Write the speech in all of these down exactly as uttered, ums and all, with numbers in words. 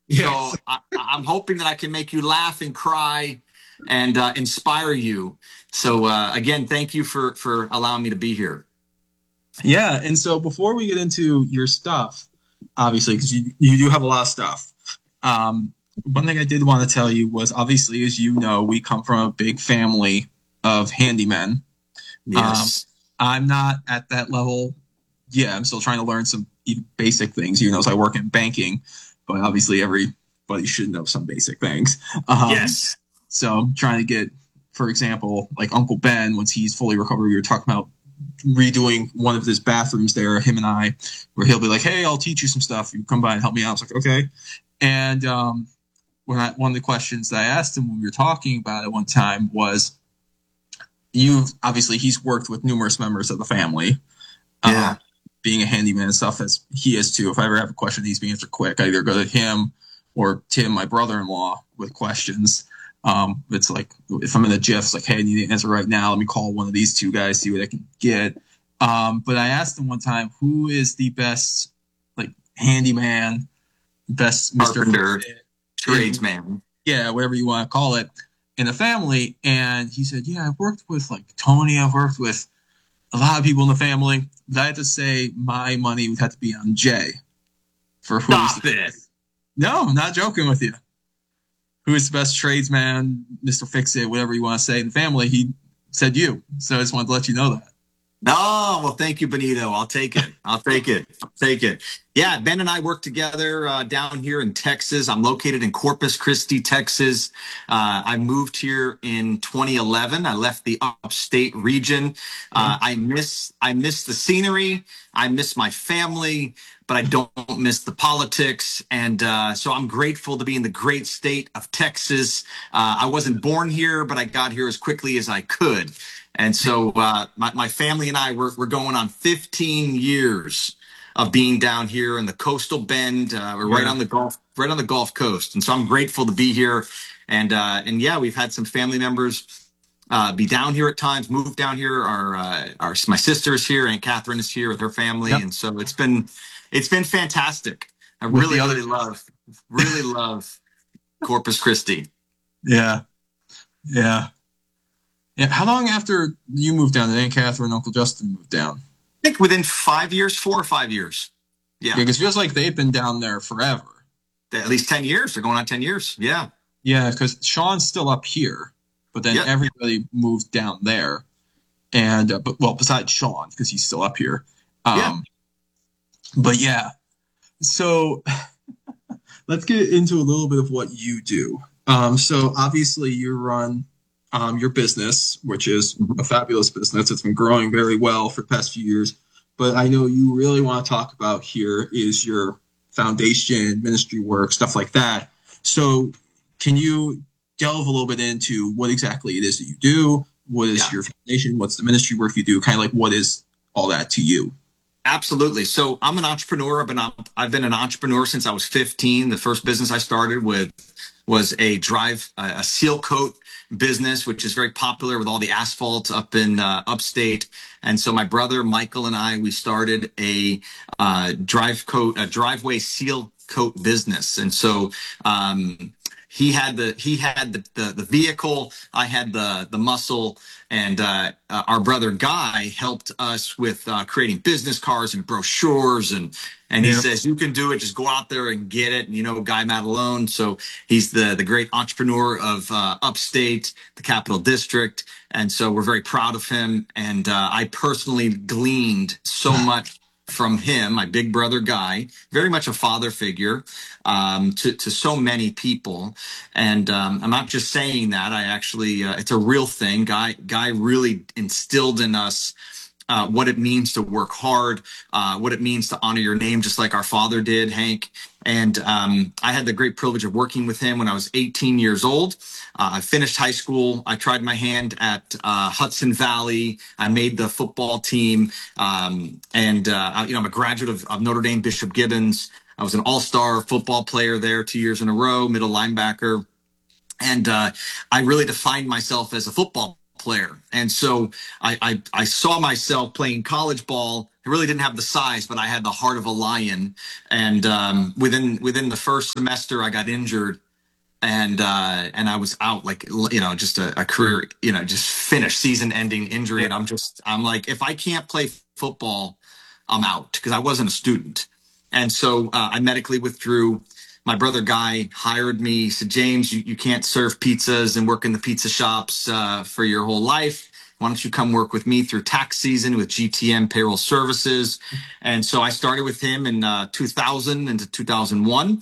So Yes. I, I'm hoping that I can make you laugh and cry and uh, inspire you. So uh, again, thank you for for allowing me to be here. Yeah. And so before we get into your stuff, obviously, because you, you do have a lot of stuff, um, one thing I did want to tell you was obviously, as you know, we come from a big family of handymen. Um, Yes. I'm not at that level. Yeah, I'm still trying to learn some basic things, even though I work in banking, but obviously everybody should know some basic things. Um, Yes. so I'm trying to get, for example, like Uncle Ben, once he's fully recovered, we were talking about redoing one of his bathrooms there, him and I, where he'll be like, "Hey, I'll teach you some stuff. You come by and help me out." I was like, "Okay." And um, when I, one of the questions that I asked him when we were talking about it one time was, "You obviously he's worked with numerous members of the family, um, Yeah. being a handyman and stuff as he is too. If I ever have a question that needs to be answered quick, I either go to him or Tim, my brother-in-law, with questions. Um, it's like if I'm in a GIF, it's like, hey, I need an answer right now. Let me call one of these two guys, see what I can get. Um, but I asked him one time, who is the best like handyman, best Mister Fix Carpenter, It in tradesman. yeah, whatever you want to call it in the family? And he said, yeah, I've worked with like Tony, I've worked with a lot of people in the family, but I have to say my money would have to be on Jay for who is the Stop it. best. No, I'm not joking with you. Who is the best tradesman, Mister Fix It, whatever you want to say in the family? He said you. So I just wanted to let you know that. No, well, thank you, Benito. I'll take it. I'll take it. I'll take it. Yeah, Ben and I work together uh, down here in Texas. I'm located in Corpus Christi, Texas. Uh, I moved here in twenty eleven. I left the upstate region. Okay. Uh, I miss I miss the scenery. I miss my family, but I don't miss the politics. And uh, so I'm grateful to be in the great state of Texas. Uh, I wasn't born here, but I got here as quickly as I could. And so uh, my, my family and I were, we're going on fifteen years of being down here in the coastal bend. Uh, we're right Yeah. on the Gulf, right on the Gulf Coast. And so I'm grateful to be here. And uh, and yeah, we've had some family members uh, be down here at times, move down here. Our uh, our my sister's here, Aunt Catherine is here with her family, Yep. and so it's been it's been fantastic. I With really the other really two. love really love Corpus Christi. Yeah. Yeah. Yeah. How long after you moved down did Aunt Catherine and Uncle Justin move down? I think within five years, four or five years. Yeah, Yeah. because it feels like they've been down there forever. At least ten years. They're going on ten years. Yeah. Yeah, because Sean's still up here, but then Yep. everybody moved down there. And, uh, but well, besides Sean, because he's still up here. Yeah. Um, but yeah, so let's get into a little bit of what you do. Um, so obviously you run um, your business, which is a fabulous business. It's been growing very well for the past few years. But I know you really want to talk about here is your foundation, ministry work, stuff like that. So can you delve a little bit into what exactly it is that you do? What is Yeah. your foundation? What's the ministry work you do? Kind of like what is all that to you? Absolutely. So I'm an entrepreneur. I've been I've been an entrepreneur since I was fifteen. The first business I started with was a drive a seal coat business, which is very popular with all the asphalt up in uh, upstate. And so my brother Michael and I we started a uh, drive coat a driveway seal coat business. And so um, he had the he had the, the the vehicle, I had the the muscle, and uh, uh, our brother Guy helped us with uh, creating business cards and brochures, and and he Yeah. says you can do it, just go out there and get it. And, you know, Guy Matalone, so he's the the great entrepreneur of uh, upstate, the Capital District, and so we're very proud of him. And uh, I personally gleaned so much from him, my big brother Guy, very much a father figure um, to to so many people. And um, I'm not just saying that. I actually, uh, it's a real thing. Guy Guy really instilled in us uh, what it means to work hard, uh, what it means to honor your name, just like our father did, Hank. And um, I had the great privilege of working with him when I was eighteen years old. Uh, I finished high school. I tried my hand at uh, Hudson Valley. I made the football team. Um, and, uh, you know, I'm a graduate of, of Notre Dame Bishop Gibbons. I was an all-star football player there two years in a row, middle linebacker. And uh, I really defined myself as a football player. And so I, I, I saw myself playing college ball I really didn't have the size, but I had the heart of a lion. And um, within within the first semester, I got injured, and uh, and I was out, like, you know, just a, a career, you know, just finished, season-ending injury. And I'm just, I'm like, if I can't play football, I'm out, because I wasn't a student. And so uh, I medically withdrew. My brother Guy hired me. He said, James, you, you can't serve pizzas and work in the pizza shops uh, for your whole life. Why don't you come work with me through tax season with G T M Payroll Services? And so I started with him in uh, two thousand into two thousand one.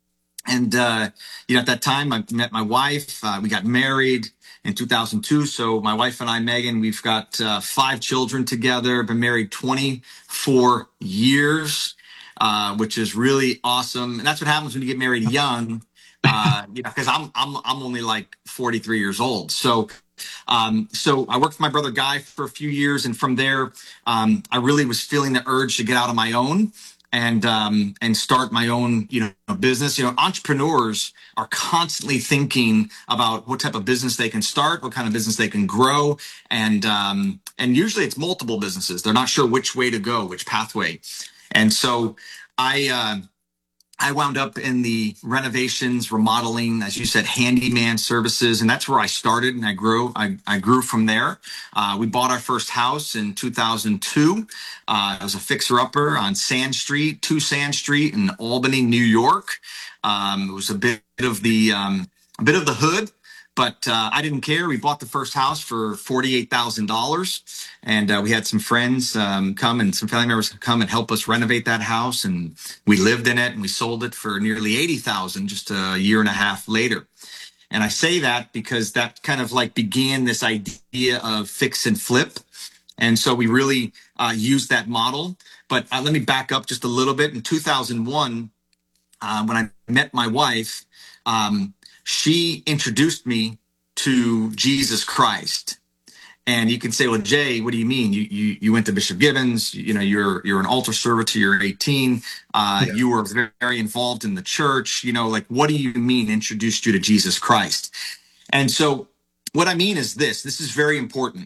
And, uh, you know, at that time, I met my wife. Uh, we got married in two thousand two. So my wife and I, Megan, we've got uh, five children together, been married twenty-four years, uh, which is really awesome. And that's what happens when you get married young, uh, you know, because I'm, I'm, I'm only like forty-three years old. So um, so I worked for my brother Guy for a few years. And from there, um, I really was feeling the urge to get out on my own and um, and start my own, you know, business. You know, entrepreneurs are constantly thinking about what type of business they can start, what kind of business they can grow, and um, and usually it's multiple businesses. They're not sure which way to go, which pathway. And so I uh, I wound up in the renovations, remodeling, as you said, handyman services, and that's where I started, and I grew. I, I grew from there. Uh, we bought our first house in two thousand two. Uh, it was a fixer-upper on Sand Street, two Sand Street in Albany, New York. Um, it was a bit of the um, a bit of the hood, but uh, I didn't care. We bought the first house for forty-eight thousand dollars, and uh, we had some friends um, come and some family members come and help us renovate that house, and we lived in it, and we sold it for nearly eighty thousand dollars just a year and a half later. And I say that because that kind of like began this idea of fix and flip. And so we really uh, used that model. But uh, let me back up just a little bit. In two thousand one, uh, when I met my wife, um, she introduced me to Jesus Christ. And you can say, well, Jay, what do you mean? You you, you went to Bishop Gibbons, you know, you're you're an altar server till you're eighteen. Uh, yeah. You were very, very involved in the church. You know, like, what do you mean introduced you to Jesus Christ? And so what I mean is this, this is very important.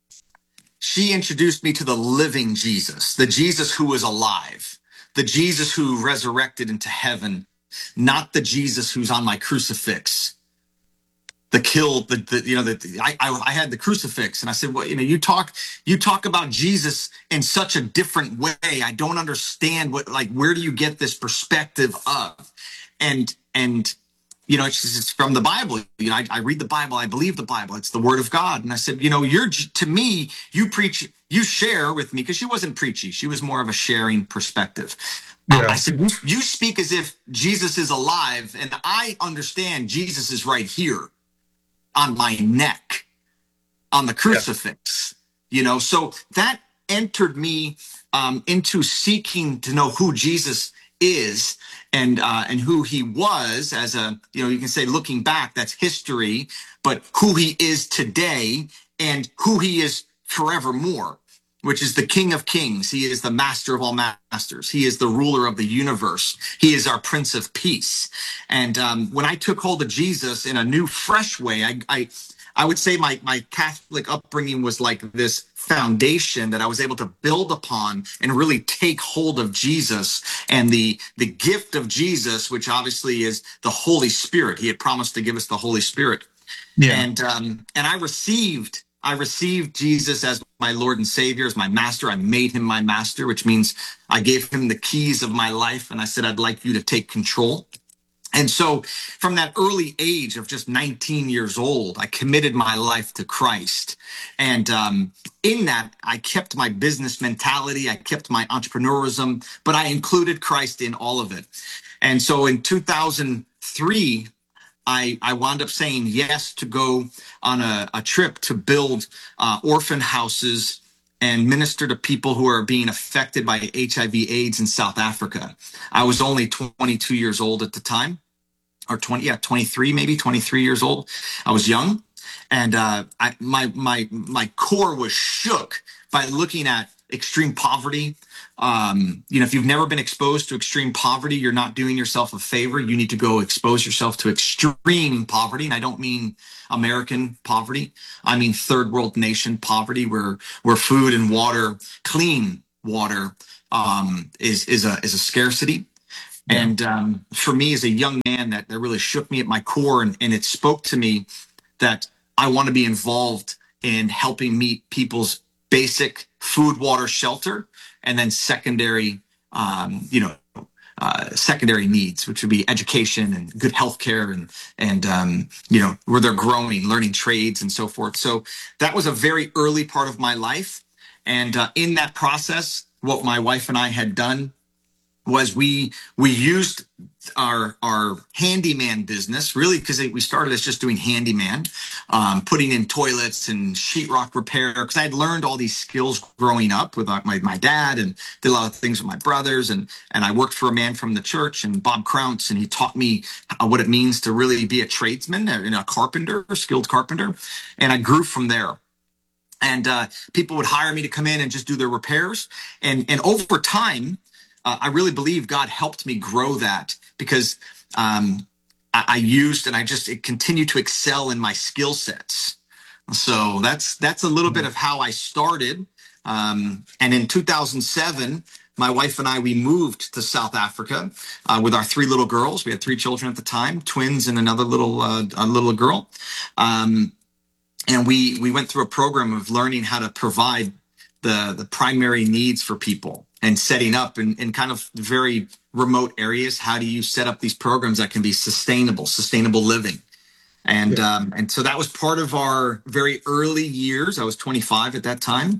She introduced me to the living Jesus, the Jesus who is alive, the Jesus who resurrected into heaven, not the Jesus who's on my crucifix. The killed, the, the you know, the, I, I I had the crucifix, and I said, well, you know, you talk you talk about Jesus in such a different way. I don't understand what, like, where do you get this perspective of? And and you know, it's, it's from the Bible. You know, I, I read the Bible, I believe the Bible. It's the Word of God. And I said, you know, you're to me, you preach, you share with me, because she wasn't preachy. She was more of a sharing perspective. Yeah. I said, you speak as if Jesus is alive, and I understand Jesus is right here on my neck, on the crucifix, yeah. You know, so that entered me um, into seeking to know who Jesus is and uh, and who he was as a, you know, you can say looking back, that's history, but who he is today and who he is forevermore, which is the King of Kings. He is the master of all masters. He is the ruler of the universe. He is our Prince of Peace. And um, when I took hold of Jesus in a new, fresh way, I, I, I would say my, my Catholic upbringing was like this foundation that I was able to build upon and really take hold of Jesus and the, the gift of Jesus, which obviously is the Holy Spirit. He had promised to give us the Holy Spirit. Yeah. And, um, and I received I received Jesus as my Lord and Savior, as my master. I made him my master, which means I gave him the keys of my life. And I said, I'd like you to take control. And so from that early age of just nineteen years old, I committed my life to Christ. And um, in that, I kept my business mentality. I kept my entrepreneurism, but I included Christ in all of it. And so in two thousand three, I, I wound up saying yes to go on a, a trip to build uh, orphan houses and minister to people who are being affected by H I V AIDS in South Africa. I was only twenty-two years old at the time, or twenty, yeah, twenty-three, maybe twenty-three years old. I was young, and uh, I, my my my core was shook by looking at extreme poverty. Um, you know, if you've never been exposed to extreme poverty, you're not doing yourself a favor. You need to go expose yourself to extreme poverty. And I don't mean American poverty. I mean third world nation poverty, where, where food and water, clean water um, is is a is a scarcity. Yeah. And um, for me, as a young man, that that really shook me at my core, and, and it spoke to me that I want to be involved in helping meet people's basic food, water, shelter, and then secondary, um, you know, uh, secondary needs, which would be education and good healthcare, and and um, you know, where they're growing, learning trades, and so forth. So that was a very early part of my life, and uh, in that process, what my wife and I had done was we we used our our handyman business, really, because we started as just doing handyman, um, putting in toilets and sheetrock repair, because I had learned all these skills growing up with my, my dad, and did a lot of things with my brothers, and and I worked for a man from the church, and Bob Crounce, and he taught me what it means to really be a tradesman and a carpenter, a skilled carpenter, and I grew from there. And uh, people would hire me to come in and just do their repairs, and and over time, uh, I really believe God helped me grow that, because um, I, I used and I just it continued to excel in my skill sets. So that's that's a little bit of how I started. Um, and in two thousand seven, my wife and I, we moved to South Africa uh, with our three little girls. We had three children at the time, twins and another little uh, a little girl. Um, and we we went through a program of learning how to provide the the primary needs for people, and setting up in, in kind of very remote areas. How do you set up these programs that can be sustainable, sustainable living? And yeah. um, and so that was part of our very early years. I was twenty-five at that time.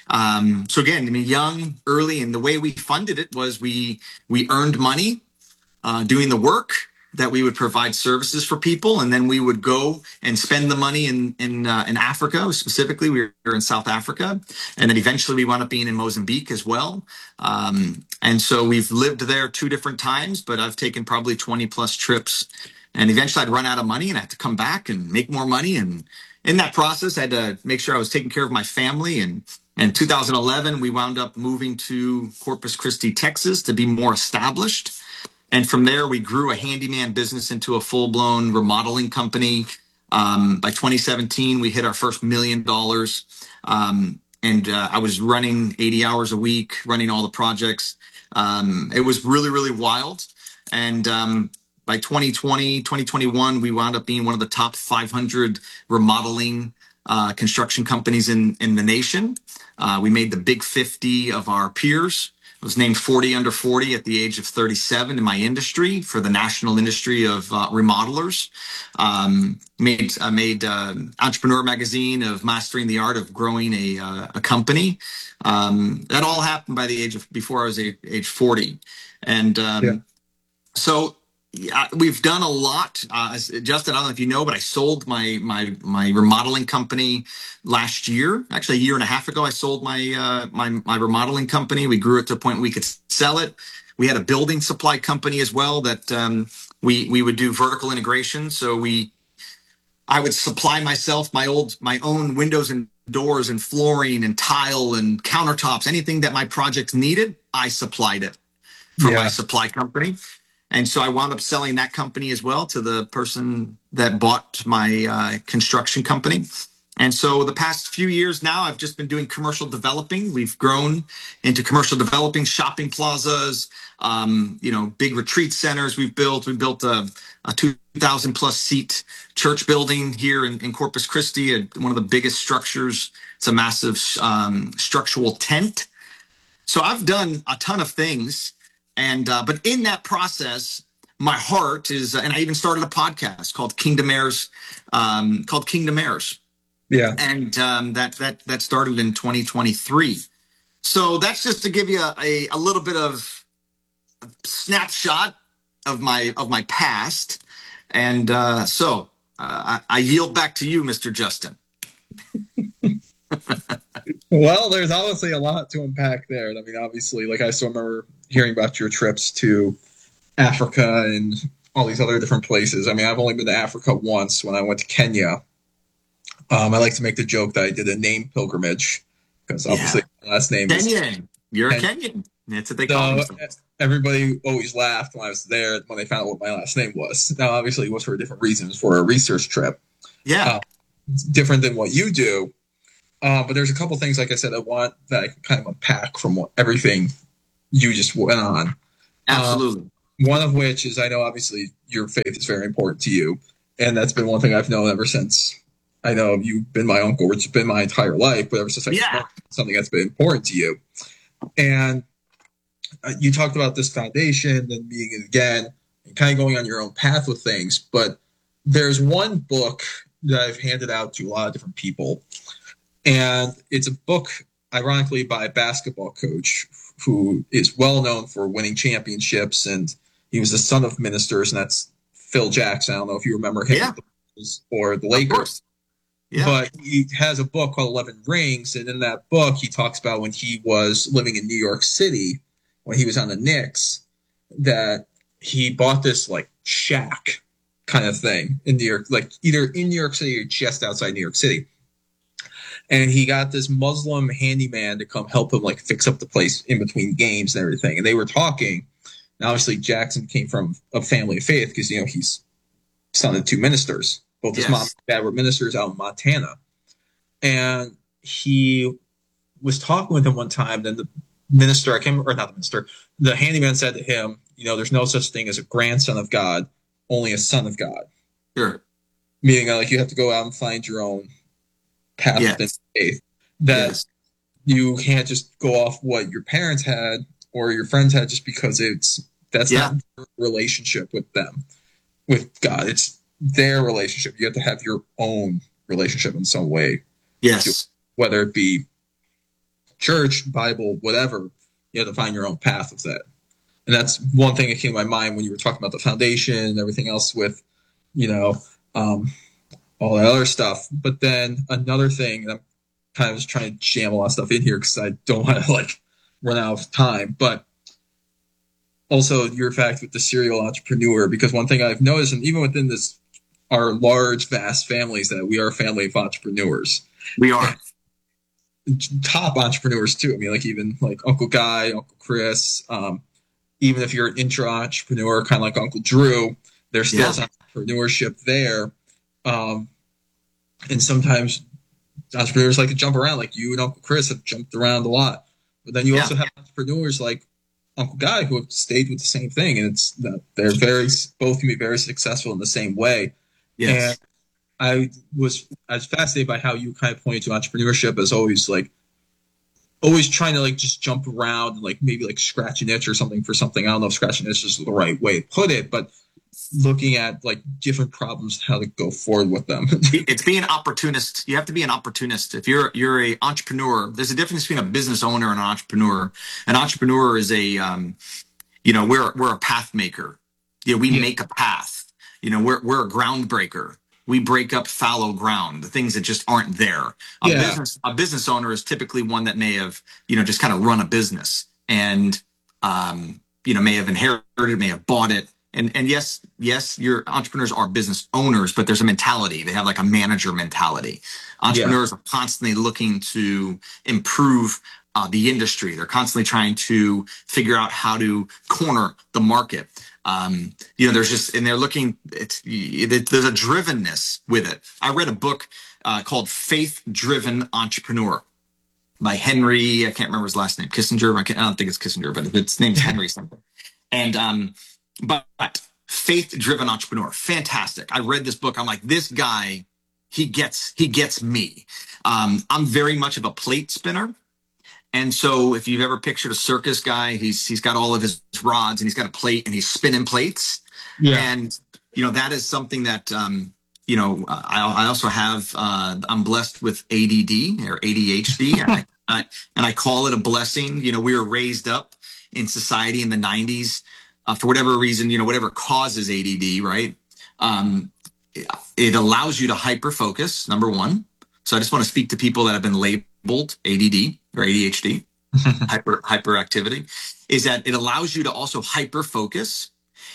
Um, so again, I mean, young, early, and the way we funded it was we we earned money uh, doing the work, that we would provide services for people, and then we would go and spend the money in in uh, in Africa. Specifically, we were in South Africa, and then eventually we wound up being in Mozambique as well. Um, and so we've lived there two different times, but I've taken probably twenty plus trips, and eventually I'd run out of money and I had to come back and make more money. And in that process, I had to make sure I was taking care of my family. And in two thousand eleven, we wound up moving to Corpus Christi, Texas, to be more established. And from there, we grew a handyman business into a full-blown remodeling company. Um, by twenty seventeen, we hit our first million dollars. Um, and uh, I was running eighty hours a week, running all the projects. Um, it was really, really wild. And um, by twenty twenty, twenty twenty-one, we wound up being one of the top five hundred remodeling uh, construction companies in, in the nation. Uh, we made the big fifty of our peers. I was named forty under forty at the age of thirty-seven in my industry for the national industry of uh, remodelers. Um, made I made uh, Entrepreneur Magazine of Mastering the Art of Growing a uh, a company. Um, that all happened by the age of before I was a, age forty, and um, yeah. so. Yeah, we've done a lot. Uh, Justin, I don't know if you know, but I sold my my my remodeling company last year. Actually, a year and a half ago, I sold my uh, my my remodeling company. We grew it to a point where we could sell it. We had a building supply company as well that um, we we would do vertical integration. So we, I would supply myself my old my own windows and doors and flooring and tile and countertops. Anything that my project needed, I supplied it for yeah. my supply company. And so I wound up selling that company as well to the person that bought my uh, construction company. And so the past few years now, I've just been doing commercial developing. We've grown into commercial developing, shopping plazas, um, you know, big retreat centers we've built. We built a, a two thousand plus seat church building here in, in Corpus Christi, a, one of the biggest structures. It's a massive um, structural tent. So I've done a ton of things. And uh, but in that process, my heart is, uh, and I even started a podcast called Kingdom Heirs, um, called Kingdom Heirs. Yeah. And um, that that that started in twenty twenty-three. So that's just to give you a, a, a little bit of a snapshot of my of my past. And uh, so uh, I, I yield back to you, Mister Justin. Well, there's obviously a lot to unpack there. I mean, obviously, like I still remember hearing about your trips to Africa and all these other different places. I mean, I've only been to Africa once when I went to Kenya. Um, I like to make the joke that I did a name pilgrimage because obviously yeah. my last name Kenyan. is Kenyan. You're Ken- a Kenyan. That's what they so, call themselves. Everybody always laughed when I was there when they found out what my last name was. Now, obviously, it was for different reasons, for a research trip. Yeah. Uh, it's different than what you do. Uh, but there's a couple things, like I said, I want that I can kind of unpack from what, everything you just went on. Uh, Absolutely. one of which is I know obviously your faith is very important to you, and that's been one thing I've known ever since I know you've been my uncle, which has been my entire life, but ever since I was Yeah. born, something that's been important to you. And uh, you talked about this foundation and being it again, and kind of going on your own path with things. But there's one book that I've handed out to a lot of different people, and it's a book, ironically, by a basketball coach who is well known for winning championships, and he was the son of ministers, and that's Phil Jackson. I don't know if you remember him Yeah. with the Bulls or the Of Lakers. course. Yeah. But he has a book called eleven Rings, and in that book, he talks about when he was living in New York City, when he was on the Knicks, that he bought this like shack kind of thing in New York, like either in New York City or just outside New York City. And he got this Muslim handyman to come help him like fix up the place in between games and everything. And they were talking. And obviously, Jackson came from a family of faith because, you know, he's son of two ministers. Both his Yes. mom and dad were ministers out in Montana. And he was talking with him one time. Then the minister, I can't remember, or not the minister, the handyman said to him, you know, there's no such thing as a grandson of God, only a son of God. Sure. Meaning, like, you have to go out and find your own path Yes. within faith. That Yes. you can't just go off what your parents had or your friends had just because it's that's Yeah. not your relationship with them, with God. It's their relationship. You have to have your own relationship in some way, Yes. whether it be church, Bible, whatever. You have to find your own path with that. And that's one thing that came to my mind when you were talking about the foundation and everything else with, you know, um, all that other stuff. But then another thing, and I'm kind of just trying to jam a lot of stuff in here because I don't want to like run out of time, but also your fact with the serial entrepreneur, because one thing I've noticed, and even within this, our large, vast families, that we are a family of entrepreneurs, We are. top entrepreneurs too. I mean, like even like Uncle Guy, Uncle Chris, um, even if you're an intra-entrepreneur, kind of like Uncle Drew, there's still Yeah. some entrepreneurship there. Um, and sometimes entrepreneurs like to jump around, like you and Uncle Chris have jumped around a lot. But then you Yeah. also have entrepreneurs like Uncle Guy who have stayed with the same thing, and it's they're very both can be very successful in the same way. Yes. And I was I was fascinated by how you kind of pointed to entrepreneurship as always like always trying to like just jump around and like maybe like scratch an itch or something for something. I don't know if scratch an itch is the right way to put it, but looking at like different problems, how to go forward with them. It's being an opportunist. You have to be an opportunist. If you're you're a entrepreneur, there's a difference between a business owner and an entrepreneur. An entrepreneur is a um, you know, we're we're a path maker. You know, we Yeah. make a path. You know, we're we're a groundbreaker. We break up fallow ground, the things that just aren't there. A Yeah. business a business owner is typically one that may have, you know, just kind of run a business and um, you know, may have inherited, may have bought it. And and yes, yes, your entrepreneurs are business owners, but there's a mentality. They have like a manager mentality. Entrepreneurs are constantly looking to improve uh, the industry. They're constantly trying to figure out how to corner the market. Um, you know, there's just, and they're looking, it's, it, there's a drivenness with it. I read a book uh, called Faith Driven Entrepreneur by Henry, I can't remember his last name, Kissinger. I, can't, I don't think it's Kissinger, but its name's Henry something. And, um, but, but Faith Driven Entrepreneur, fantastic. I read this book. I'm like, this guy, he gets, he gets me. Um, I'm very much of a plate spinner. And so if you've ever pictured a circus guy, he's he's got all of his rods and he's got a plate and he's spinning plates. Yeah. And, you know, that is something that, um, you know, I, I also have, uh, I'm blessed with A D D or A D H D. and, I, I, and I call it a blessing. You know, we were raised up in society in the nineties uh, for whatever reason, you know, whatever causes A D D, right? Um, it, it allows you to hyper focus, number one. So I just want to speak to people that have been labeled A D D or A D H D, hyper hyperactivity, is that it allows you to also hyper focus,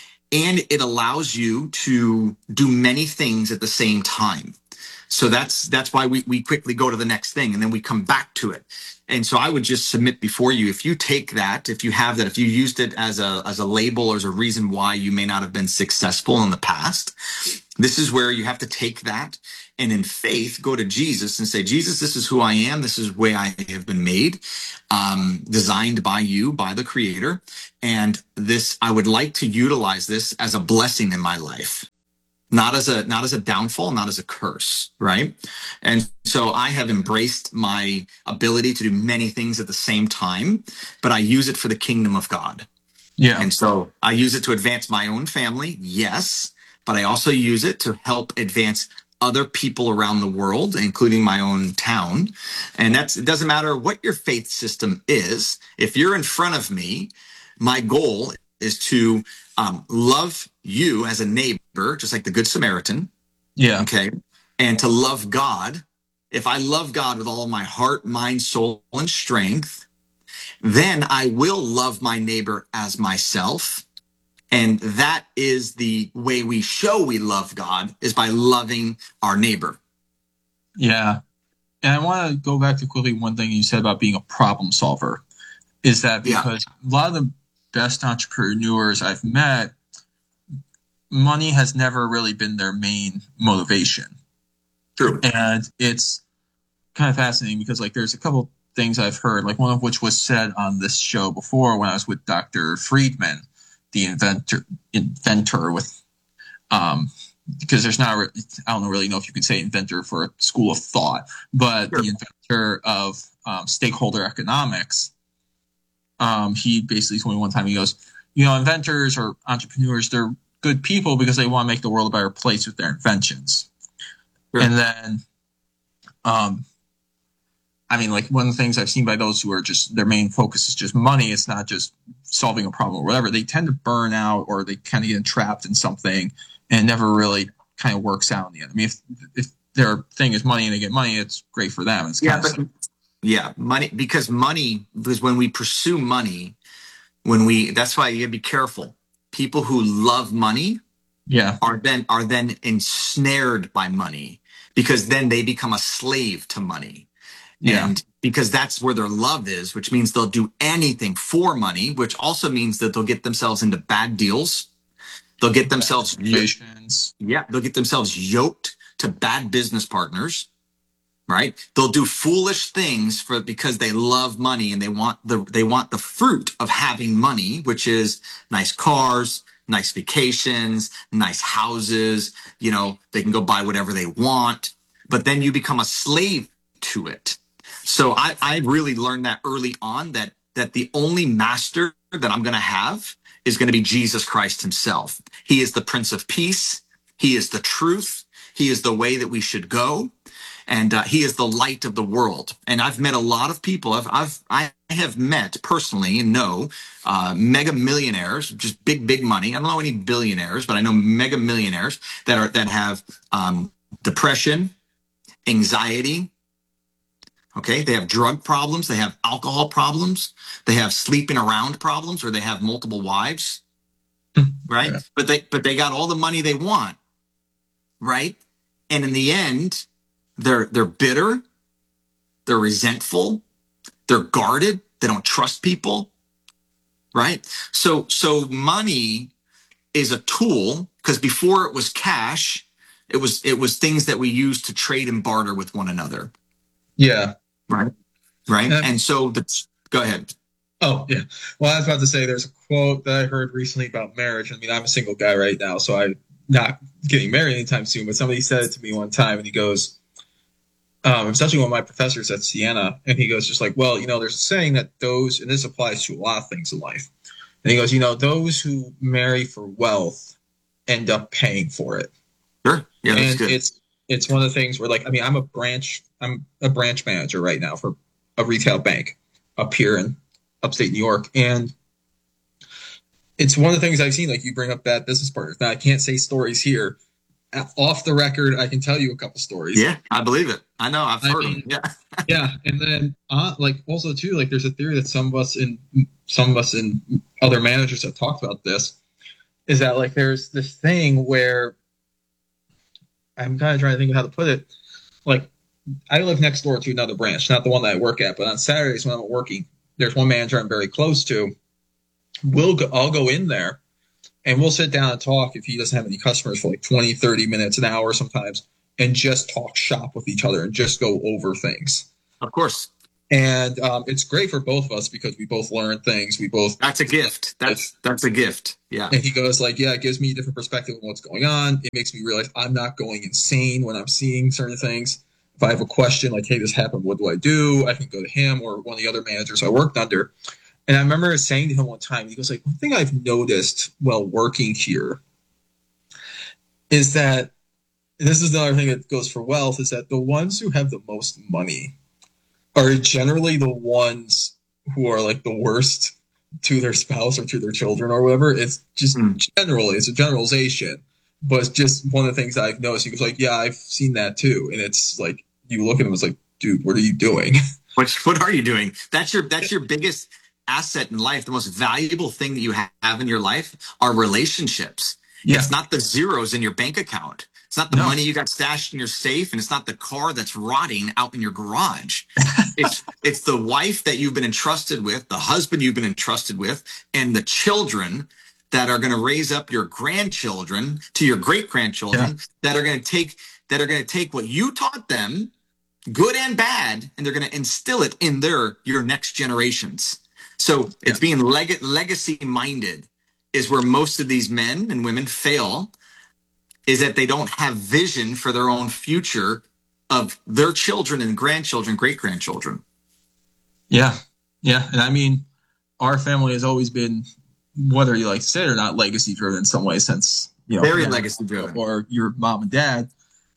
and it allows you to do many things at the same time. So that's that's why we we quickly go to the next thing and then we come back to it. And so I would just submit before you, if you take that, if you have that, if you used it as a as a label or as a reason why you may not have been successful in the past, this is where you have to take that and in faith go to Jesus and say, Jesus, this is who I am. This is the way I have been made, um, designed by you, by the Creator. And this, I would like to utilize this as a blessing in my life. Not as a not as a downfall, not as a curse, right? And so I have embraced my ability to do many things at the same time, but I use it for the kingdom of God. Yeah. And so I use it to advance my own family, yes, but I also use it to help advance other people around the world, including my own town. And that's, it doesn't matter what your faith system is. If you're in front of me, my goal is to um, love you as a neighbor, just like the Good Samaritan. Yeah. Okay. And to love God. If I love God with all my heart, mind, soul, and strength, then I will love my neighbor as myself. And that is the way we show we love God, is by loving our neighbor. Yeah. And I want to go back to quickly one thing you said about being a problem solver, is that because yeah. a lot of the best entrepreneurs I've met, money has never really been their main motivation. True. And it's kind of fascinating because, like, there's a couple things I've heard, like one of which was said on this show before when I was with Doctor Friedman, the inventor, inventor with, um, because there's not, re- I don't really know if you can say inventor for a school of thought, but sure. the inventor of um, stakeholder economics. Um, he basically told me one time, he goes, you know, inventors or entrepreneurs, they're good people because they want to make the world a better place with their inventions. Sure. And then, um, I mean, like, one of the things I've seen by those who are just, their main focus is just money. It's not just solving a problem or whatever. They tend to burn out, or they kind of get entrapped in something and it never really kind of works out in the end. I mean, if if their thing is money and they get money, it's great for them. It's yeah, kind but, of yeah, money, because money, because when we pursue money, when we, that's why you gotta be careful. People who love money yeah. are then are then ensnared by money, because then they become a slave to money. Yeah. And because that's where their love is, which means they'll do anything for money, which also means that they'll get themselves into bad deals. They'll get themselves, yeah, they'll get themselves yoked to bad business partners, right? They'll do foolish things for, because they love money and they want the, they want the fruit of having money, which is nice cars, nice vacations, nice houses. You know, they can go buy whatever they want, but then you become a slave to it. So I, I really learned that early on, that that the only master that I'm going to have is going to be Jesus Christ himself. He is the Prince of Peace. He is the truth. He is the way that we should go. And uh, he is the light of the world. And I've met a lot of people. I've, I've I have met personally and know uh, mega millionaires, just big, big money. I don't know any billionaires, but I know mega millionaires that are that have um, depression, anxiety. Okay, they have drug problems, they have alcohol problems, they have sleeping around problems, or they have multiple wives, right? Yeah. But they but they got all the money they want, right? And in the end, they're they're bitter, they're resentful, they're guarded, they don't trust people, right? So so money is a tool, because before it was cash, it was it was things that we used to trade and barter with one another. Yeah. Right. Right. Uh, and so the, go ahead. Oh, yeah. Well, I was about to say, there's a quote that I heard recently about marriage. I mean, I'm a single guy right now, so I'm not getting married anytime soon, but somebody said it to me one time, and he goes, um, it was actually one of my professors at Siena, and he goes just like, well, you know, there's a saying that those, and this applies to a lot of things in life. And he goes, you know, those who marry for wealth end up paying for it. Sure. Yeah, that's and good. It's, It's one of the things where, like, I mean, I'm a branch, I'm a branch manager right now for a retail bank up here in upstate New York. And it's one of the things I've seen, like, you bring up bad business partners. Now, I can't say stories here. Off the record, I can tell you a couple stories. Yeah, I believe it. I know. I've heard I mean, them. Yeah. yeah. And then, uh, like, also, too, like, there's a theory that some of us and some of us and other managers have talked about this, is that, like, there's this thing where, I'm kind of trying to think of how to put it. Like, I live next door to another branch, not the one that I work at, but on Saturdays when I'm working, there's one manager I'm very close to. We'll go, I'll go in there and we'll sit down and talk if he doesn't have any customers for like twenty, thirty minutes, an hour sometimes. and just talk shop with each other and just go over things. Of course. And um, it's great for both of us because we both learn things. We both That's a gift. That's that's a gift. Yeah. And he goes like, yeah, it gives me a different perspective on what's going on. It makes me realize I'm not going insane when I'm seeing certain things. If I have a question like, hey, this happened, what do I do? I can go to him or one of the other managers I worked under. And I remember saying to him one time, he goes like, one thing I've noticed while working here is that, and this is another thing that goes for wealth, is that the ones who have the most money are generally the ones who are like the worst to their spouse or to their children or whatever. It's just mm. generally, it's a generalization, but it's just one of the things I've noticed. He goes like, yeah, I've seen that too. And it's like, you look at him, it's like, dude, what are you doing? What, what are you doing? That's your, that's your biggest asset in life. The most valuable thing that you have in your life are relationships. Yeah. It's not the zeros in your bank account. It's not the no. money you got stashed in your safe, and it's not the car that's rotting out in your garage. it's it's the wife that you've been entrusted with, the husband you've been entrusted with, and the children that are going to raise up your grandchildren to your great grandchildren yeah. that are going to take that are going to take what you taught them, good and bad, and they're going to instill it in their your next generations. So yeah. it's being leg- legacy minded is where most of these men and women fail. Is that they don't have vision for their own future of their children and grandchildren, great-grandchildren. Yeah, yeah. And I mean, our family has always been, whether you like to say it or not, legacy-driven in some way since, you know. Very legacy-driven. Or your mom and dad,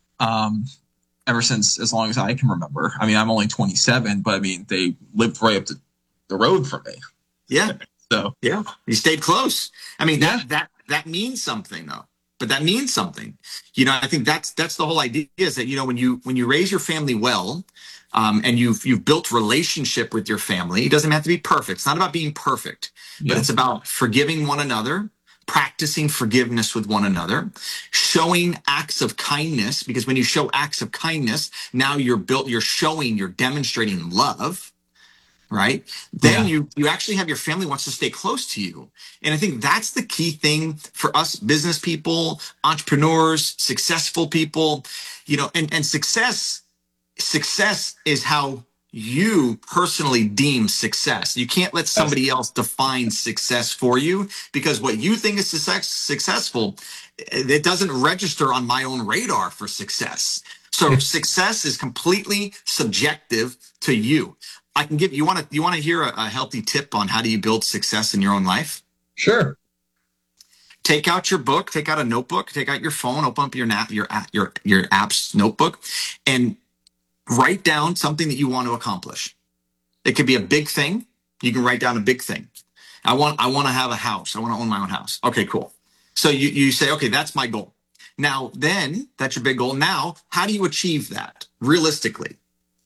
um, ever since as long as I can remember. I mean, I'm only twenty-seven, but I mean, they lived right up the, the road from me. Yeah. So. Yeah. You stayed close. I mean, that, yeah. that, that means something, though. But that means something. You know, I think that's that's the whole idea is that, you know, when you when you raise your family well, um, and you've you've built relationship with your family, it doesn't have to be perfect. It's not about being perfect, yeah. but it's about forgiving one another, practicing forgiveness with one another, showing acts of kindness, because when you show acts of kindness, now you're built, you're showing, you're demonstrating love. Right. Then yeah. you, you actually have your family wants to stay close to you. And I think that's the key thing for us business people, entrepreneurs, successful people, you know, and, and success, success is how you personally deem success. You can't let somebody else define success for you, because what you think is success, successful, it doesn't register on my own radar for success. So success is completely subjective to you. I can give you want to you want to hear a, a healthy tip on how do you build success in your own life? Sure. Take out your book, take out a notebook, take out your phone, open up your nap, your your your app's notebook, and write down something that you want to accomplish. It could be a big thing. You can write down a big thing. I want I want to have a house. I want to own my own house. Okay, cool. So you you say, okay, that's my goal. Now then, that's your big goal. Now, how do you achieve that realistically?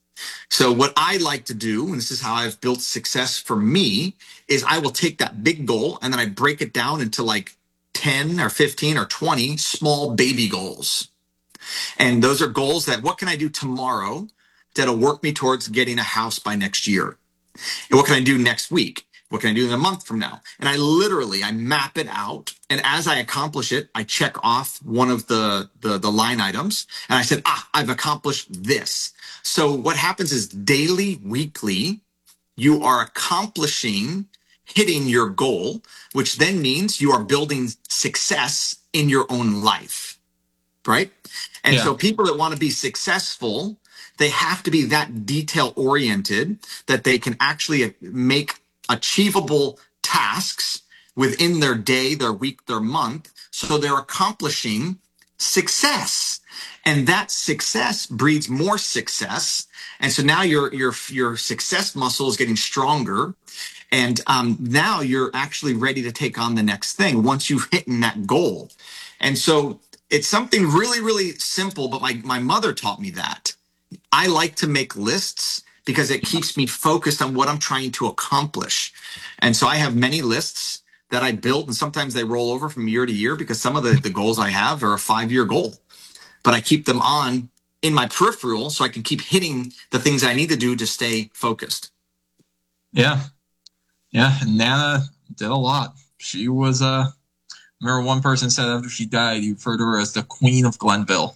So what I like to do, and this is how I've built success for me, is I will take that big goal and then I break it down into like ten or fifteen or twenty small baby goals. And those are goals that, what can I do tomorrow that'll work me towards getting a house by next year? And what can I do next week? What can I do in a month from now? And I literally, I map it out. And as I accomplish it, I check off one of the, the, the line items. And I said, ah, I've accomplished this. So what happens is daily, weekly, you are accomplishing, hitting your goal, which then means you are building success in your own life, right? And yeah. so people that want to be successful, they have to be that detail oriented that they can actually make achievable tasks within their day, their week, their month. So they're accomplishing success. And that success breeds more success. And so now your your your success muscle is getting stronger. And um, now you're actually ready to take on the next thing once you've hit that goal. And so it's something really, really simple, but my, my mother taught me that. I like to make lists because it keeps me focused on what I'm trying to accomplish. And so I have many lists that I build, and sometimes they roll over from year to year because some of the, the goals I have are a five-year goal. But I keep them on in my peripheral so I can keep hitting the things I need to do to stay focused. Yeah. Yeah. And Nana did a lot. She was, uh, I remember one person said after she died, you referred to her as the Queen of Glenville.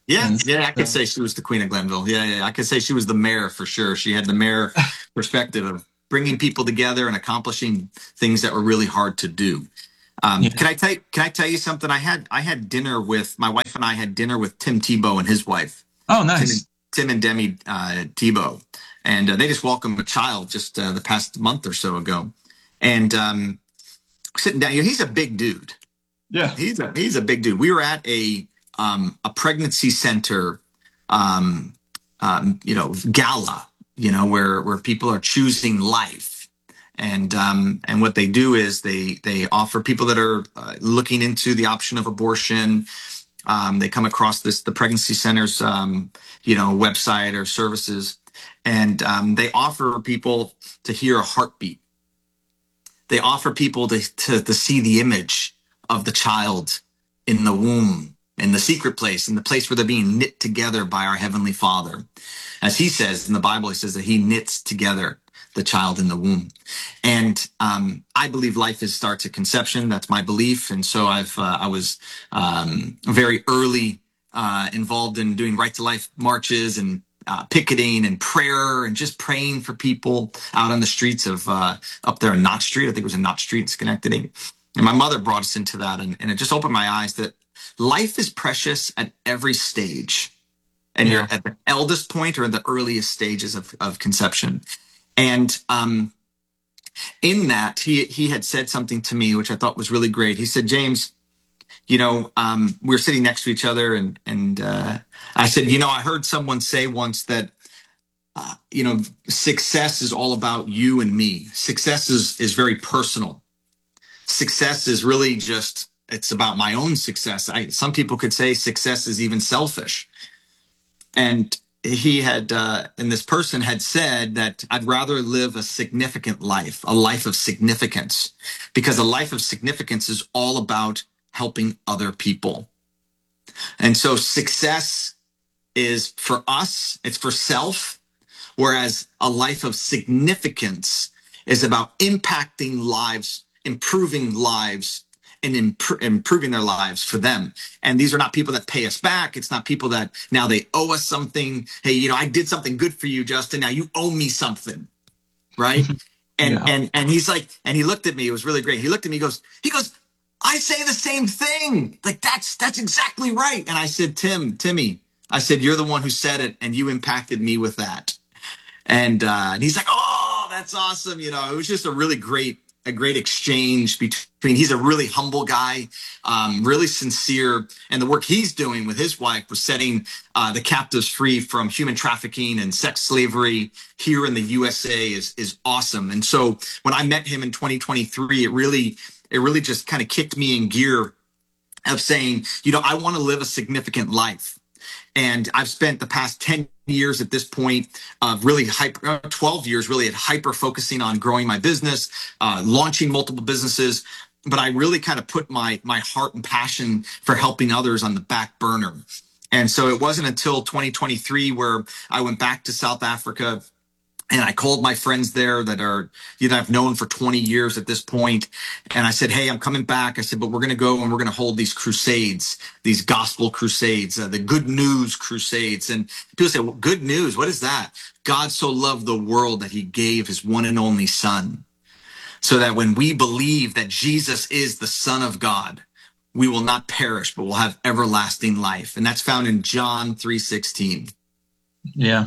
Yeah, And yeah, I could so, say she was the queen of Glenville. Yeah, yeah, I could say she was the mayor for sure. She had the mayor perspective of bringing people together and accomplishing things that were really hard to do. Um, yeah. can I tell Can I tell you something? I had I had dinner with my wife and I had dinner with Tim Tebow and his wife, Oh, Tim and nice. Tim and Demi uh, Tebow, and uh, they just welcomed a child just uh, the past month or so ago, and um, sitting down. You know, he's a big dude. Yeah. He's a he's a big dude. We were at a um, a pregnancy center, um, um, you know, gala, you know, where where people are choosing life, and um, and what they do is they they offer people that are uh, looking into the option of abortion. Um, they come across this the pregnancy center's um, you know website or services, and um, they offer people to hear a heartbeat. They offer people to, to, to see the image of the child in the womb, in the secret place, in the place where they're being knit together by our Heavenly Father. As he says in the Bible, he says that he knits together the child in the womb. And um, I believe life is starts at conception. That's my belief. And so I've uh, I was um, very early uh, involved in doing Right to Life marches and uh, picketing and prayer and just praying for people out on the streets of uh, up there in Knott Street. I think it was in Knott Street in Schenectady. And my mother brought us into that, and, and it just opened my eyes that life is precious at every stage. And you're Yeah. at the eldest point or in the earliest stages of, of conception. And um, in that, he he had said something to me, which I thought was really great. He said, James, you know, um, we were sitting next to each other, and and uh, I said, you know, I heard someone say once that, uh, you know, success is all about you and me. Success is is very personal. Success is really just it's about my own success. I, some people could say success is even selfish. And he had, uh, and this person had said that I'd rather live a significant life, a life of significance, because a life of significance is all about helping other people. And so success is for us, it's for self, whereas a life of significance is about impacting lives, improving lives, and imp- improving their lives for them. And these are not people that pay us back. It's not people that now they owe us something. Hey, you know, I did something good for you, Justin. Now you owe me something, right? And Yeah. and and he's like, and he looked at me. It was really great. He looked at me. He goes, he goes, I say the same thing. Like that's that's exactly right. And I said, Tim, Timmy, I said, you're the one who said it, and you impacted me with that. And uh, and he's like, "Oh, that's awesome!" You know, it was just a really great a great exchange between. He's a really humble guy, um, really sincere, and the work he's doing with his wife was setting uh, the captives free from human trafficking and sex slavery here in the U S A is is awesome. And so when I met him in twenty twenty-three, it really it really just kind of kicked me in gear of saying, you know, I want to live a significant life. And I've spent the past ten years at this point of really hyper, uh, twelve years really at hyper focusing on growing my business, uh, launching multiple businesses. But I really kind of put my my heart and passion for helping others on the back burner. And so it wasn't until twenty twenty-three where I went back to South Africa and I called my friends there that are, you know, I've known for twenty years at this point. And I said, hey, I'm coming back. I said, but we're going to go and we're going to hold these crusades, these gospel crusades, uh, the good news crusades. And people say, well, good news, what is that? God so loved the world that he gave his one and only son, so that when we believe that Jesus is the Son of God, we will not perish, but will have everlasting life. And that's found in John three sixteen. Yeah.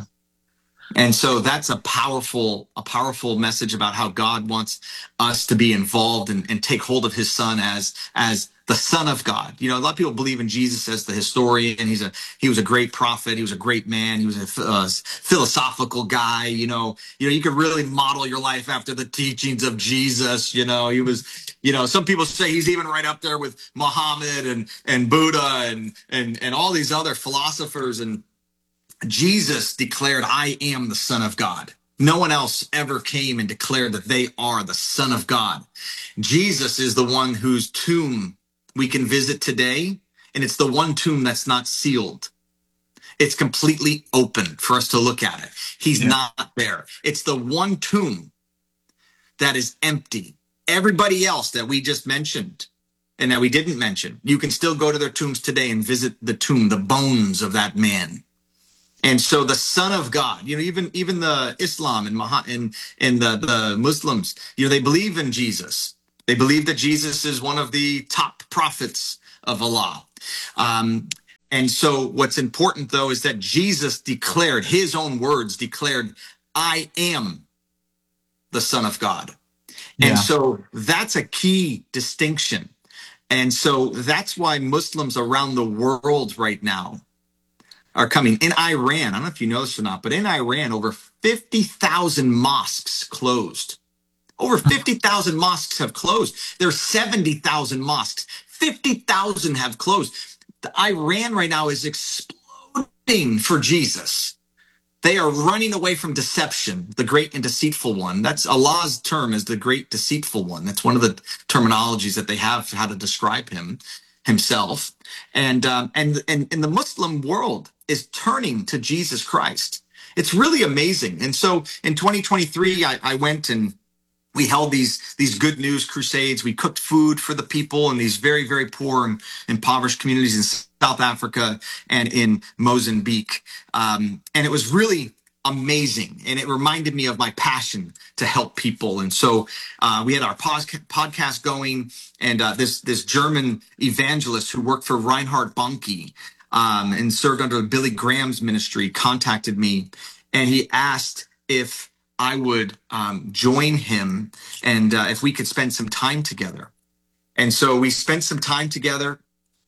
And so that's a powerful, a powerful message about how God wants us to be involved and, and take hold of his son as, as the son of God. You know, a lot of people believe in Jesus as the historian. He's a, he was a great prophet. He was a great man. He was a uh, philosophical guy. You know, you know, you could really model your life after the teachings of Jesus. You know, he was, you know, some people say he's even right up there with Muhammad and, and Buddha and, and, and all these other philosophers. And Jesus declared, I am the Son of God. No one else ever came and declared that they are the Son of God. Jesus is the one whose tomb we can visit today, and it's the one tomb that's not sealed. It's completely open for us to look at it. He's Yeah. not there. It's the one tomb that is empty. Everybody else that we just mentioned, and that we didn't mention. You can still go to their tombs today and visit the tomb, the bones of that man. And so the Son of God, you know, even even the Islam and Maha, and, and the, the Muslims, you know, they believe in Jesus. They believe that Jesus is one of the top prophets of Allah. Um, and so what's important, though, is that Jesus declared, his own words declared, I am the Son of God. And Yeah. so that's a key distinction. And so that's why Muslims around the world right now are coming. In Iran, I don't know if you know this or not, but in Iran, over fifty thousand mosques closed. Over fifty thousand mosques have closed. There's seventy thousand mosques. fifty thousand have closed. The Iran right now is exploding for Jesus. They are running away from deception, the great and deceitful one. That's Allah's term, is the great deceitful one. That's one of the terminologies that they have for how to describe him, himself. And um, and and and the Muslim world is turning to Jesus Christ. It's really amazing. And so in twenty twenty-three, I, I went and we held these these good news crusades. We cooked food for the people in these very, very poor and impoverished communities in South Africa and in Mozambique. Um, and it was really amazing. And it reminded me of my passion to help people. And so uh, we had our podcast going, and uh, this, this German evangelist who worked for Reinhard Bonnke um, and served under Billy Graham's ministry contacted me, and he asked if I would um, join him and uh, if we could spend some time together. And so we spent some time together,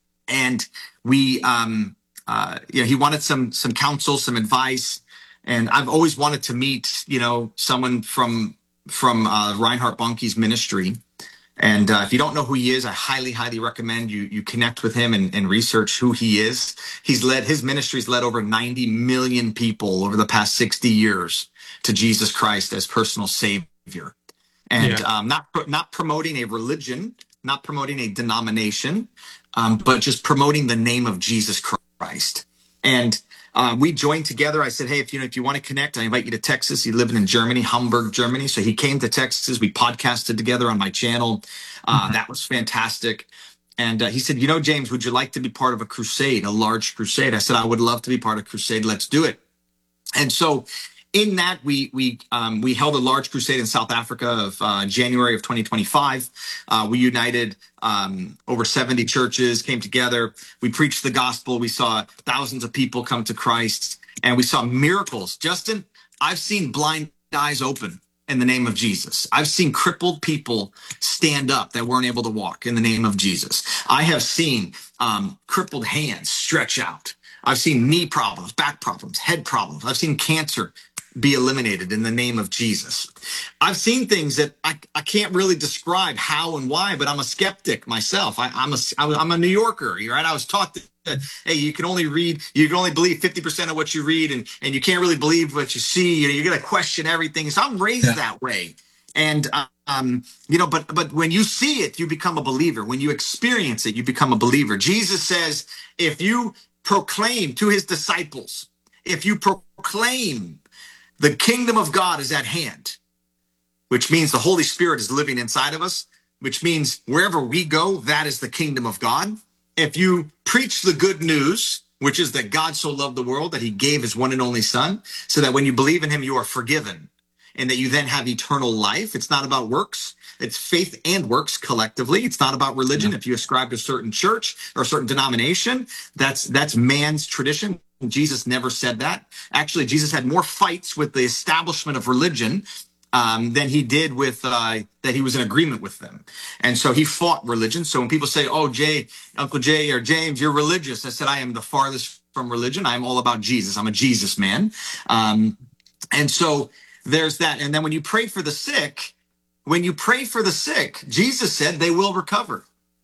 and we, um, uh, you know, he wanted some some counsel, some advice, and I've always wanted to meet, you know, someone from from uh, Reinhard Bonnke's ministry. And uh, if you don't know who he is, I highly, highly recommend you you connect with him and, and research who he is. He's led, his ministry's led over ninety million people over the past sixty years to Jesus Christ as personal savior. And Yeah. um, not not promoting a religion, not promoting a denomination, um, but just promoting the name of Jesus Christ. And uh, we joined together. I said, hey, if you know, if you want to connect, I invite you to Texas. He lived in Germany, Hamburg, Germany. So he came to Texas. We podcasted together on my channel. Uh, Mhm. that was fantastic. And uh, he said, you know, James, would you like to be part of a crusade, a large crusade? I said, I would love to be part of a crusade. Let's do it. And so in that, we we um, we held a large crusade in South Africa of uh, January of twenty twenty-five. Uh, we united um, over seventy churches, came together. We preached the gospel. We saw thousands of people come to Christ, and we saw miracles. Justin, I've seen blind eyes open in the name of Jesus. I've seen crippled people stand up that weren't able to walk in the name of Jesus. I have seen um, crippled hands stretch out. I've seen knee problems, back problems, head problems. I've seen cancer be eliminated in the name of Jesus. I've seen things that I, I can't really describe how and why, but I'm a skeptic myself. I, I'm a I'm a New Yorker, right? I was taught that, hey, you can only read, you can only believe fifty percent of what you read, and and you can't really believe what you see. You know, you're gonna question everything. So I'm raised Yeah. that way, and um, you know, but but when you see it, you become a believer. When you experience it, you become a believer. Jesus says, if you proclaim to his disciples, if you proclaim the kingdom of God is at hand, which means the Holy Spirit is living inside of us, which means wherever we go, that is the kingdom of God. If you preach the good news, which is that God so loved the world that he gave his one and only son, so that when you believe in him, you are forgiven and that you then have eternal life. It's not about works. It's faith and works collectively. It's not about religion. Yeah. If you ascribe to a certain church or a certain denomination, that's that's man's tradition. Jesus never said that. Actually, Jesus had more fights with the establishment of religion um, than he did with uh, that he was in agreement with them. And so he fought religion. So when people say, oh, Jay, Uncle Jay or James, you're religious, I said, I am the farthest from religion. I'm all about Jesus. I'm a Jesus man. Um, and so there's that. And then when you pray for the sick, when you pray for the sick, Jesus said they will recover.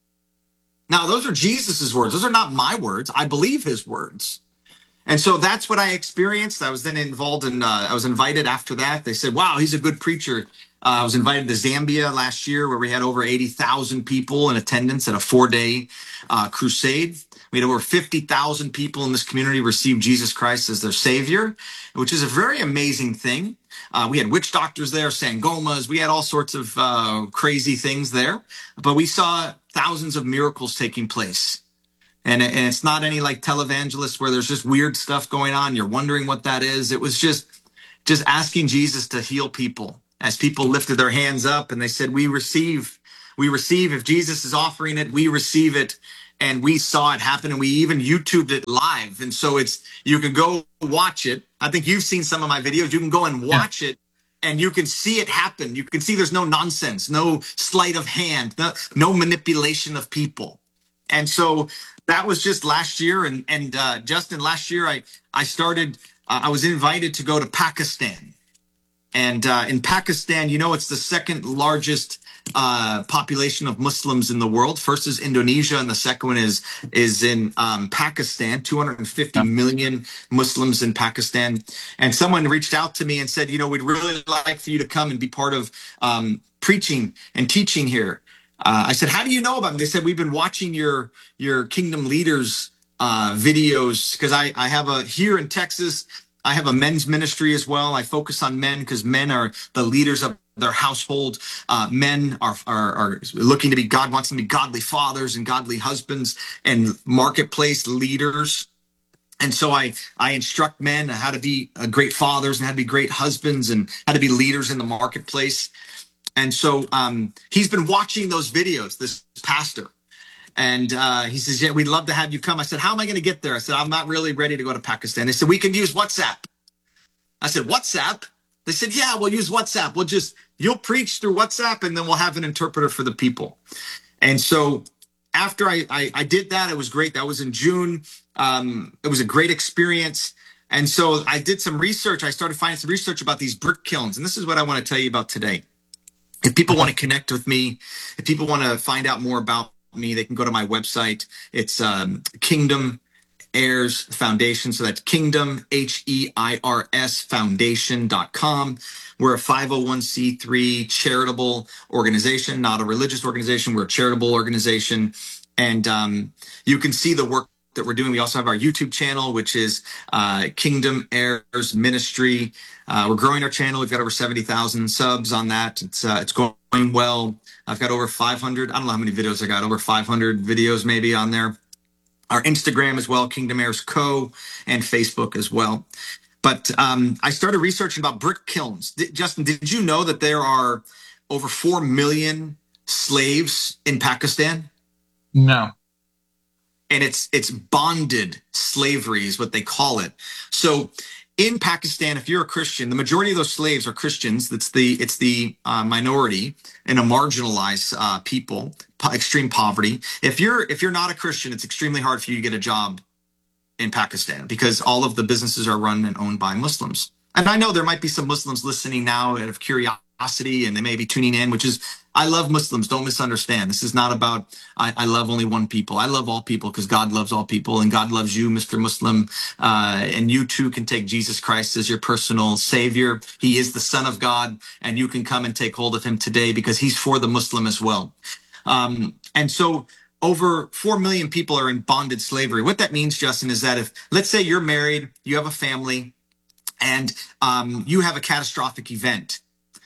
Now, those are Jesus's words. Those are not my words. I believe his words. And so that's what I experienced. I was then involved in, uh, I was invited after that. They said, wow, he's a good preacher. Uh, I was invited to Zambia last year, where we had over eighty thousand people in attendance at a four-day uh, crusade. We had over fifty thousand people in this community receive Jesus Christ as their savior, which is a very amazing thing. Uh, we had witch doctors there, sangomas. We had all sorts of uh, crazy things there. But we saw thousands of miracles taking place. And, and it's not any like televangelists where there's just weird stuff going on. You're wondering what that is. It was just, just asking Jesus to heal people as people lifted their hands up and they said, we receive, we receive. If Jesus is offering it, we receive it. And we saw it happen and we even YouTubed it live. And so it's, you can go watch it. I think you've seen some of my videos. You can go and watch yeah. it and you can see it happen. You can see there's no nonsense, no sleight of hand, no, no manipulation of people. And so that was just last year. And, and uh, Justin, last year I, I started, uh, I was invited to go to Pakistan. And uh, in Pakistan, you know, it's the second largest uh, population of Muslims in the world. First is Indonesia, and the second one is is in um, Pakistan. two hundred fifty yeah. million Muslims in Pakistan. And someone reached out to me and said, you know, we'd really like for you to come and be part of um, preaching and teaching here. Uh, I said, how do you know about them? They said, we've been watching your your Kingdom Leaders uh, videos because I, I have a here in Texas. I have a men's ministry as well. I focus on men because men are the leaders of their household. Uh, men are, are, are looking to be, God wants them to be godly fathers and godly husbands and marketplace leaders. And so I, I instruct men how to be uh, great fathers and how to be great husbands and how to be leaders in the marketplace. And so um, he's been watching those videos, this pastor. And uh, he says, yeah, we'd love to have you come. I said, how am I going to get there? I said, I'm not really ready to go to Pakistan. They said, we can use WhatsApp. I said, WhatsApp? They said, yeah, we'll use WhatsApp. We'll just, you'll preach through WhatsApp and then we'll have an interpreter for the people. And so after I, I, I did that, it was great. That was in June. Um, it was a great experience. And so I did some research. I started finding some research about these brick kilns. And this is what I want to tell you about today. If people want to connect with me, if people want to find out more about me, they can go to my website. It's um, Kingdom Heirs Foundation. So that's Kingdom, H E I R S Foundation dot com. We're a five oh one c three charitable organization, not a religious organization. We're a charitable organization. And um, you can see the work that we're doing. We also have our YouTube channel, which is uh, Kingdom Heirs Ministry. Uh, we're growing our channel. We've got over seventy thousand subs on that. It's uh, it's going well. I've got over five hundred. I don't know how many videos I got. Over five hundred videos maybe on there. Our Instagram as well, Kingdom Heirs Co. and Facebook as well. But um, I started researching about brick kilns. D- Justin, did you know that there are over four million slaves in Pakistan? No. And it's it's bonded slavery is what they call it. So in Pakistan, if you're a Christian, the majority of those slaves are Christians. That's the it's the uh, minority and a marginalized uh, people, po- extreme poverty. If you're if you're not a Christian, it's extremely hard for you to get a job in Pakistan because all of the businesses are run and owned by Muslims. And I know there might be some Muslims listening now out of curiosity and they may be tuning in, which is, I love Muslims. Don't misunderstand. This is not about, I, I love only one people. I love all people because God loves all people and God loves you, Mister Muslim. Uh, and you too can take Jesus Christ as your personal savior. He is the Son of God and you can come and take hold of him today because he's for the Muslim as well. Um, and so over four million people are in bonded slavery. What that means, Justin, is that if, let's say you're married, you have a family, and um, you have a catastrophic event,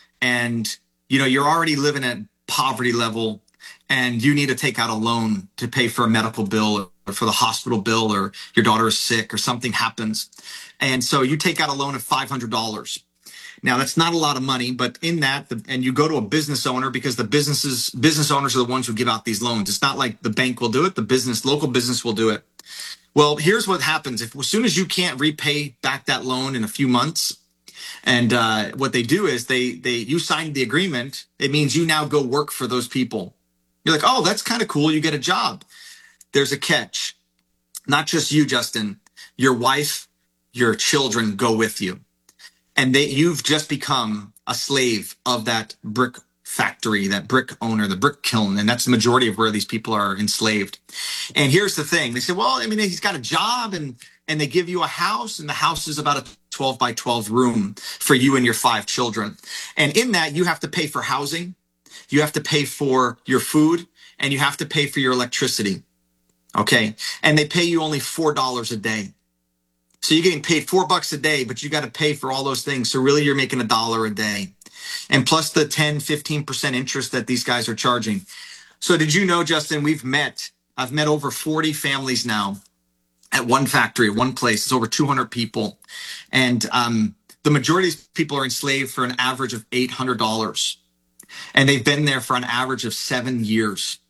and you know you're already living at poverty level, and you need to take out a loan to pay for a medical bill or for the hospital bill, or your daughter is sick or something happens, and so you take out a loan of five hundred dollars. Now, that's not a lot of money, but in that, the, and you go to a business owner because the businesses, business owners are the ones who give out these loans. It's not like the bank will do it. The business, local business will do it. Well, here's what happens. If as soon as you can't repay back that loan in a few months, and uh, what they do is they, they, you signed the agreement. It means you now go work for those people. You're like, oh, that's kind of cool. You get a job. There's a catch. Not just you, Justin, your wife, your children go with you. And they, you've just become a slave of that brick factory, that brick owner, the brick kiln. And that's the majority of where these people are enslaved. And here's the thing. They say, well, I mean, he's got a job and, and they give you a house, and the house is about a twelve by twelve room for you and your five children. And in that, you have to pay for housing, you have to pay for your food, and you have to pay for your electricity. Okay. And they pay you only four dollars a day. So you're getting paid four bucks a day, but you got to pay for all those things. So really you're making a dollar a day. And plus the ten, fifteen percent interest that these guys are charging. So did you know, Justin, we've met, I've met over forty families now at one factory, at one place. It's over two hundred people. And um, the majority of these people are enslaved for an average of eight hundred dollars. And they've been there for an average of seven years.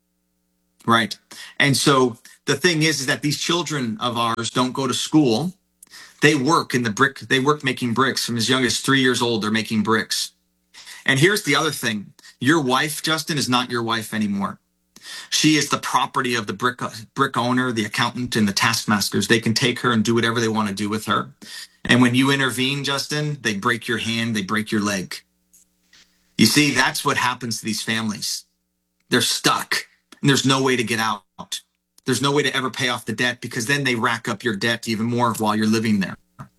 Right. And so the thing is, is that these children of ours don't go to school. They work in the brick. They work making bricks from as young as three years old. They're making bricks. And here's the other thing. Your wife, Justin, is not your wife anymore. She is the property of the brick, brick owner, the accountant, and the taskmasters. They can take her and do whatever they want to do with her. And when you intervene, Justin, they break your hand, they break your leg. You see, that's what happens to these families. They're stuck, and there's no way to get out. There's no way to ever pay off the debt, because then they rack up your debt even more while you're living there.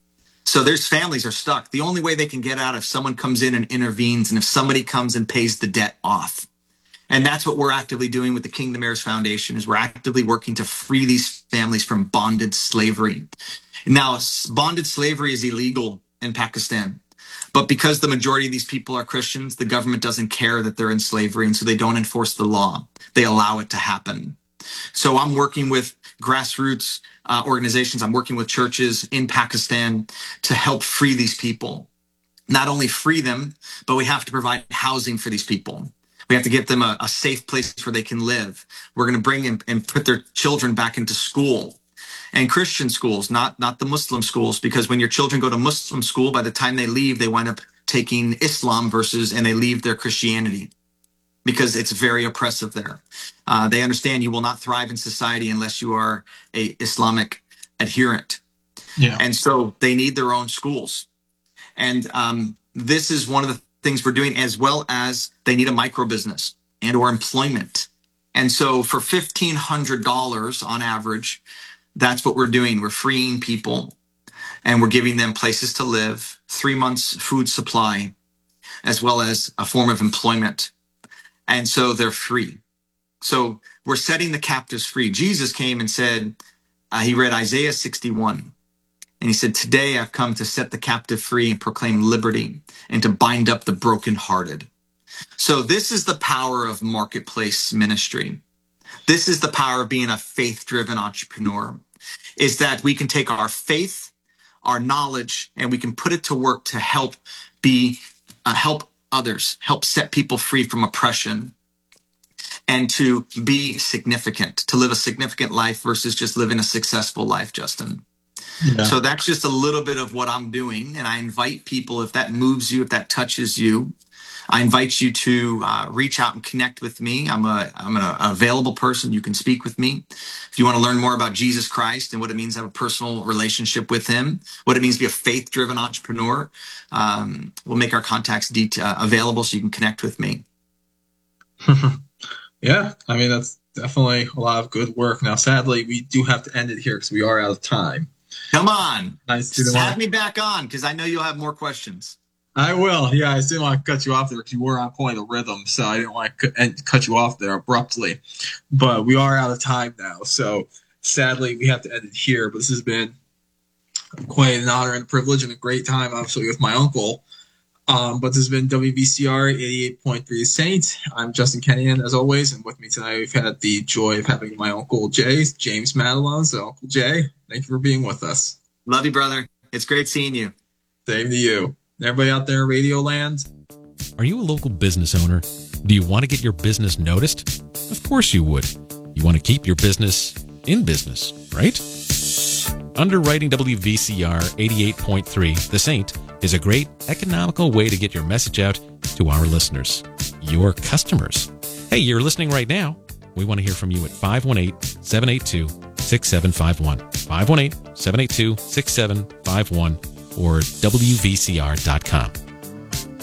So there's families are stuck. The only way they can get out is if someone comes in and intervenes, and if somebody comes and pays the debt off. And that's what we're actively doing with the Kingdom Heirs Foundation, is we're actively working to free these families from bonded slavery. Now, bonded slavery is illegal in Pakistan, but because the majority of these people are Christians, the government doesn't care that they're in slavery, and so they don't enforce the law. They allow it to happen. So I'm working with grassroots uh, organizations. I'm working with churches in Pakistan to help free these people. Not only free them, but we have to provide housing for these people. We have to give them a, a safe place where they can live. We're going to bring in and put their children back into school, and Christian schools, not, not the Muslim schools, because when your children go to Muslim school, by the time they leave, they wind up taking Islam versus, and they leave their Christianity, because it's very oppressive there. Uh, they understand you will not thrive in society unless you are a Islamic adherent. Yeah. And so they need their own schools. And um, this is one of the things we're doing, as well as they need a micro business and or employment. And so for fifteen hundred dollars on average, that's what we're doing. We're freeing people, and we're giving them places to live, three months food supply, as well as a form of employment. And so they're free. So we're setting the captives free. Jesus came and said, uh, he read Isaiah sixty-one. And he said, today I've come to set the captive free and proclaim liberty, and to bind up the brokenhearted. So this is the power of marketplace ministry. This is the power of being a faith-driven entrepreneur, is that we can take our faith, our knowledge, and we can put it to work to help be, uh, help others, help set people free from oppression, and to be significant, to live a significant life versus just living a successful life, Justin. Yeah. So that's just a little bit of what I'm doing. And I invite people, if that moves you, if that touches you, I invite you to uh, reach out and connect with me. I'm a I'm an available person. You can speak with me. If you want to learn more about Jesus Christ and what it means to have a personal relationship with him, what it means to be a faith-driven entrepreneur, um, we'll make our contacts de- uh, available so you can connect with me. Yeah, I mean, that's definitely a lot of good work. Now, sadly, we do have to end it here because we are out of time. Come on. Nice to Just have me back on, because I know you'll have more questions. I will. Yeah, I didn't want to cut you off there because you were on point of rhythm, so I didn't want to cut, cut you off there abruptly. But we are out of time now, so sadly we have to end it here. But this has been quite an honor and a privilege and a great time, obviously, with my uncle. Um, but this has been W V C R eighty-eight point three The Saint. I'm Justin Kenyon, as always, and with me tonight we've had the joy of having my Uncle Jay, James Madelon. So, Uncle Jay, thank you for being with us. Love you, brother. It's great seeing you. Same to you. Everybody out there in Radio Land? Are you a local business owner? Do you want to get your business noticed? Of course you would. You want to keep your business in business, right? Underwriting W V C R eighty-eight point three The Saint is a great economical way to get your message out to our listeners, your customers. Hey, you're listening right now. We want to hear from you at five one eight, seven eight two, six seven five one, five one eight, seven eight two, six seven five one, or W V C R dot com.